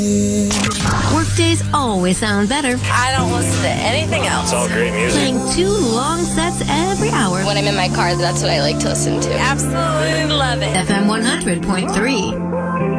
Workdays always sound better. I don't listen to anything else. It's all great music. Playing 2 long sets every hour. When I'm in my car, that's what I like to listen to. Absolutely love it. FM 100.3.